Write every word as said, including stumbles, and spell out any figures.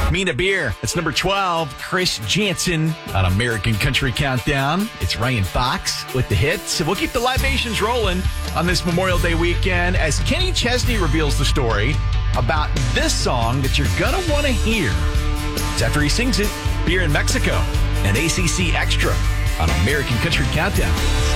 Mina Beer. It's number twelve. Chris Jansen on American Country Countdown. It's Ryan Fox with the hits. We'll keep the libations rolling on this Memorial Day weekend as Kenny Chesney reveals the story about this song that you're going to want to hear. It's after he sings it, Beer in Mexico, and A C C Extra on American Country Countdown.